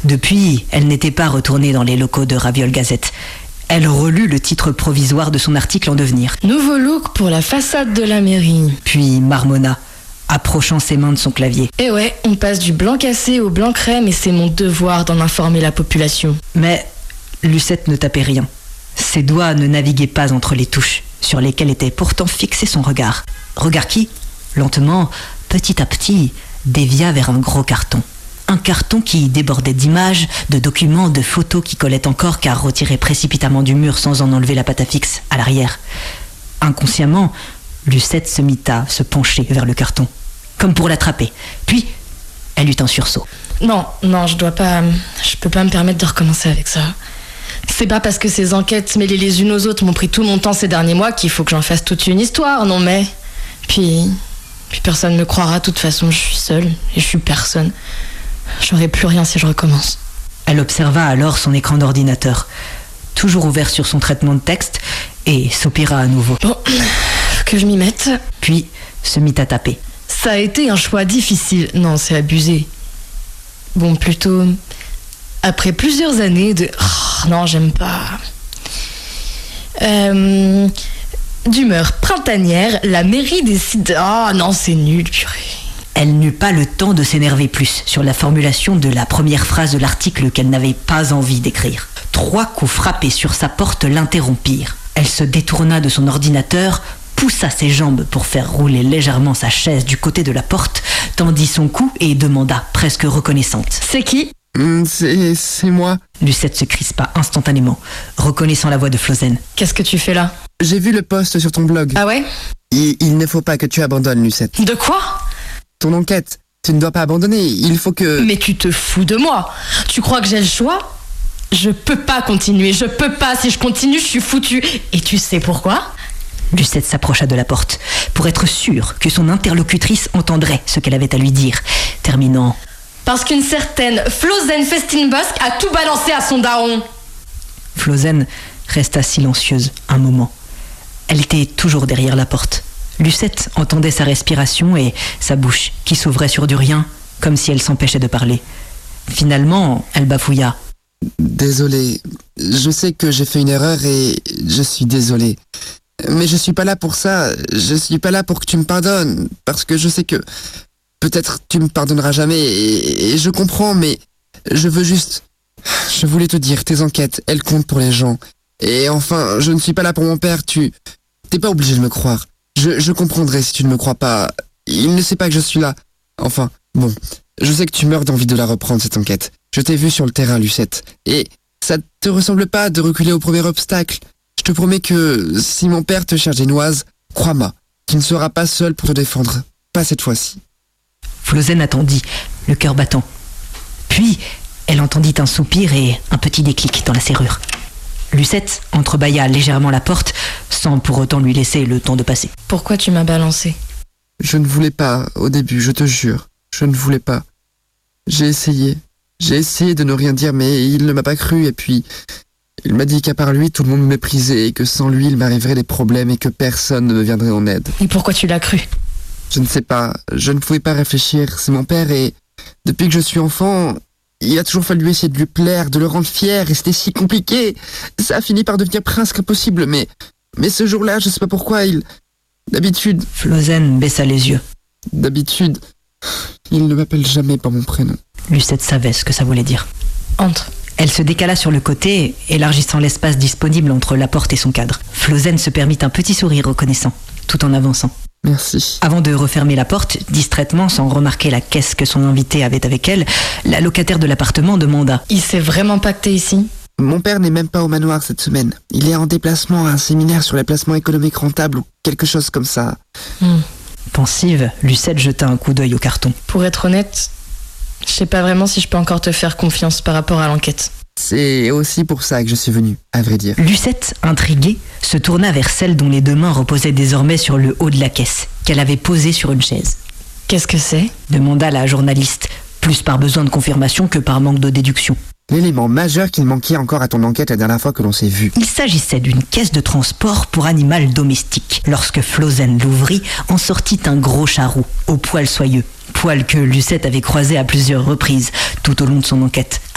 Depuis, elle n'était pas retournée dans les locaux de Raviol Gazette. Elle relut le titre provisoire de son article en devenir. Nouveau look pour la façade de la mairie. Puis marmonna, approchant ses mains de son clavier. Et ouais, on passe du blanc cassé au blanc crème et c'est mon devoir d'en informer la population. Mais Lucette ne tapait rien. Ses doigts ne naviguaient pas entre les touches, sur lesquelles était pourtant fixé son regard. Regard qui, lentement, petit à petit, dévia vers un gros carton. Un carton qui débordait d'images, de documents, de photos qui collaient encore car retirées précipitamment du mur sans en enlever la pâte à fixe à l'arrière. Inconsciemment, Lucette se mit à se pencher vers le carton, comme pour l'attraper. Puis, elle eut un sursaut. Non, je peux pas me permettre de recommencer avec ça. C'est pas parce que ces enquêtes mêlées les unes aux autres m'ont pris tout mon temps ces derniers mois qu'il faut que j'en fasse toute une histoire, non mais... Puis personne me croira, de toute façon je suis seule et je suis personne. J'aurai plus rien si je recommence. Elle observa alors son écran d'ordinateur, toujours ouvert sur son traitement de texte, et soupira à nouveau. Bon, faut que je m'y mette. Puis se mit à taper. Ça a été un choix difficile. Non, c'est abusé. Bon, plutôt... Après plusieurs années de... Oh, non, j'aime pas. D'humeur printanière, la mairie décide... Oh non, c'est nul, purée. Elle n'eut pas le temps de s'énerver plus sur la formulation de la première phrase de l'article qu'elle n'avait pas envie d'écrire. 3 coups frappés sur sa porte l'interrompirent. Elle se détourna de son ordinateur, poussa ses jambes pour faire rouler légèrement sa chaise du côté de la porte, tendit son cou et demanda, presque reconnaissante. « C'est qui ?» C'est moi. Lucette se crispa instantanément, reconnaissant la voix de Flosène. « Qu'est-ce que tu fais là ?» J'ai vu le post sur ton blog. Ah ouais ? Il ne faut pas que tu abandonnes, Lucette. De quoi ? Ton enquête, tu ne dois pas abandonner, il faut que... Mais tu te fous de moi. Tu crois que j'ai le choix ? Je peux pas continuer, je peux pas. Si je continue, je suis foutue. Et tu sais pourquoi ? Lucette s'approcha de la porte, pour être sûre que son interlocutrice entendrait ce qu'elle avait à lui dire, terminant... Parce qu'une certaine Flosène Festinbosc a tout balancé à son daron. Flosène resta silencieuse un moment. Elle était toujours derrière la porte. Lucette entendait sa respiration et sa bouche qui s'ouvrait sur du rien, comme si elle s'empêchait de parler. Finalement, elle bafouilla. Désolé, je sais que j'ai fait une erreur et je suis désolé. Mais je suis pas là pour ça, je suis pas là pour que tu me pardonnes, parce que je sais que peut-être tu me pardonneras jamais et je comprends, mais je veux juste... Je voulais te dire, tes enquêtes, elles comptent pour les gens. Et enfin, je ne suis pas là pour mon père, t'es pas obligé de me croire. Je comprendrai si tu ne me crois pas. Il ne sait pas que je suis là. Enfin, bon, je sais que tu meurs d'envie de la reprendre, cette enquête. Je t'ai vu sur le terrain, Lucette. Et ça te ressemble pas de reculer au premier obstacle. Je te promets que si mon père te cherche des noises, crois-moi, tu ne seras pas seul pour te défendre. Pas cette fois-ci. Flosène attendit, le cœur battant. Puis, elle entendit un soupir et un petit déclic dans la serrure. Lucette entrebâilla légèrement la porte, sans pour autant lui laisser le temps de passer. Pourquoi tu m'as balancé ? Je ne voulais pas, au début, je te jure. Je ne voulais pas. J'ai essayé de ne rien dire, mais il ne m'a pas cru, et puis... Il m'a dit qu'à part lui, tout le monde me méprisait, et que sans lui, il m'arriverait des problèmes, et que personne ne me viendrait en aide. Et pourquoi tu l'as cru ? Je ne sais pas, je ne pouvais pas réfléchir, c'est mon père, et depuis que je suis enfant... Il a toujours fallu essayer de lui plaire, de le rendre fier, et c'était si compliqué. Ça a fini par devenir presque impossible, mais ce jour-là, je sais pas pourquoi, d'habitude... Flosène baissa les yeux. D'habitude, il ne m'appelle jamais par mon prénom. Lucette savait ce que ça voulait dire. Entre. Elle se décala sur le côté, élargissant l'espace disponible entre la porte et son cadre. Flosène se permit un petit sourire reconnaissant, tout en avançant. Merci. Avant de refermer la porte, distraitement, sans remarquer la caisse que son invité avait avec elle, la locataire de l'appartement demanda « Il sait vraiment pas que t'es ici ? Mon père n'est même pas au manoir cette semaine. Il est en déplacement à un séminaire sur les placements économiques rentables ou quelque chose comme ça. » Pensive, Lucette jeta un coup d'œil au carton. Pour être honnête, je sais pas vraiment si je peux encore te faire confiance par rapport à l'enquête. C'est aussi pour ça que je suis venue, à vrai dire. Lucette, intriguée, se tourna vers celle dont les 2 mains reposaient désormais sur le haut de la caisse, qu'elle avait posée sur une chaise. « Qu'est-ce que c'est ?» demanda la journaliste, plus par besoin de confirmation que par manque de déduction. L'élément majeur qu'il manquait encore à ton enquête la dernière fois que l'on s'est vu. Il s'agissait d'une caisse de transport pour animal domestique. Lorsque Flosène l'ouvrit, en sortit un gros charroux, au poil soyeux. Poil que Lucette avait croisé à plusieurs reprises, tout au long de son enquête.